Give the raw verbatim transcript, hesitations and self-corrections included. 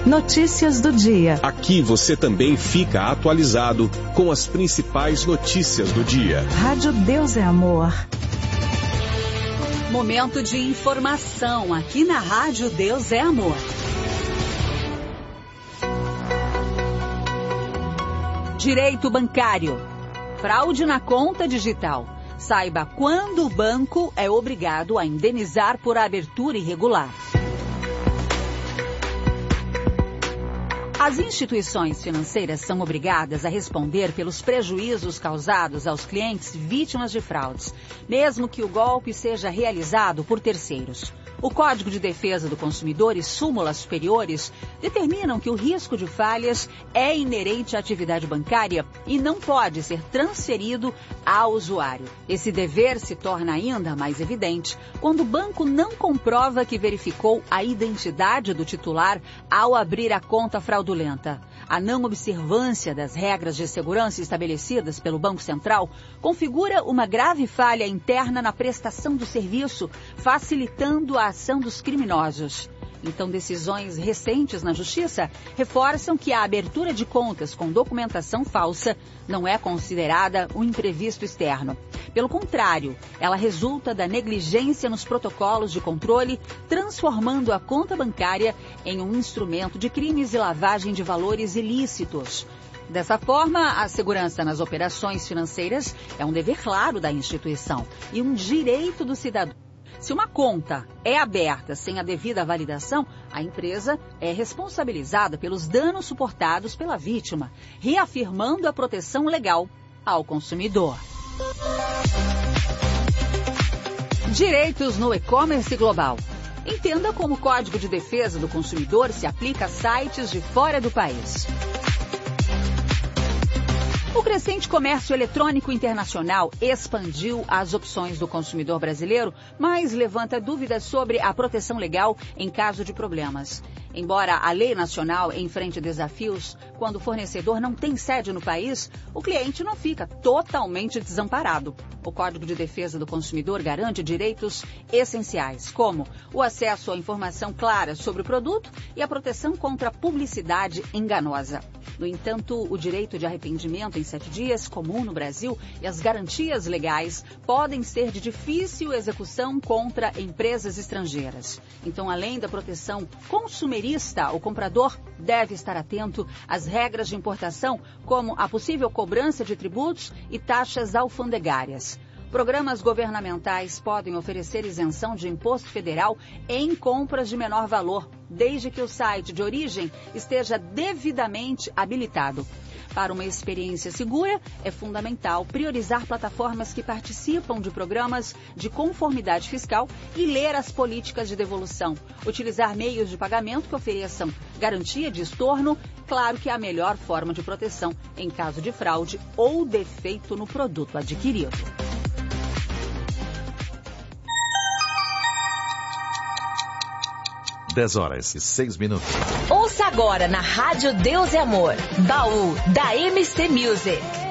Notícias do dia. Aqui você também fica atualizado com as principais notícias do dia. Rádio Deus é Amor. Momento de informação aqui na Rádio Deus é Amor. Direito bancário. Fraude na conta digital. Saiba quando o banco é obrigado a indenizar por abertura irregular. As instituições financeiras são obrigadas a responder pelos prejuízos causados aos clientes vítimas de fraudes, mesmo que o golpe seja realizado por terceiros. O Código de Defesa do Consumidor e súmulas superiores determinam que o risco de falhas é inerente à atividade bancária e não pode ser transferido ao usuário. Esse dever se torna ainda mais evidente quando o banco não comprova que verificou a identidade do titular ao abrir a conta fraudulenta. A não observância das regras de segurança estabelecidas pelo Banco Central configura uma grave falha interna na prestação do serviço, facilitando a ação dos criminosos. Então, decisões recentes na Justiça reforçam que a abertura de contas com documentação falsa não é considerada um imprevisto externo. Pelo contrário, ela resulta da negligência nos protocolos de controle, transformando a conta bancária em um instrumento de crimes e lavagem de valores ilícitos. Dessa forma, a segurança nas operações financeiras é um dever claro da instituição e um direito do cidadão. Se uma conta é aberta sem a devida validação, a empresa é responsabilizada pelos danos suportados pela vítima, reafirmando a proteção legal ao consumidor. Direitos no e-commerce global. Entenda como o Código de Defesa do Consumidor se aplica a sites de fora do país. O crescente comércio eletrônico internacional expandiu as opções do consumidor brasileiro, mas levanta dúvidas sobre a proteção legal em caso de problemas. Embora a lei nacional enfrente desafios, quando o fornecedor não tem sede no país, o cliente não fica totalmente desamparado. O Código de Defesa do Consumidor garante direitos essenciais, como o acesso à informação clara sobre o produto e a proteção contra a publicidade enganosa. No entanto, o direito de arrependimento em sete dias, comum no Brasil, e as garantias legais podem ser de difícil execução contra empresas estrangeiras. Então, além da proteção consumerista, o comprador deve estar atento às regras de importação, como a possível cobrança de tributos e taxas alfandegárias. Programas governamentais podem oferecer isenção de imposto federal em compras de menor valor, desde que o site de origem esteja devidamente habilitado. Para uma experiência segura, é fundamental priorizar plataformas que participam de programas de conformidade fiscal e ler as políticas de devolução. Utilizar meios de pagamento que ofereçam garantia de estorno, claro que é a melhor forma de proteção em caso de fraude ou defeito no produto adquirido. dez horas e seis minutos. Ouça agora na Rádio Deus é Amor, Baú da M C Music.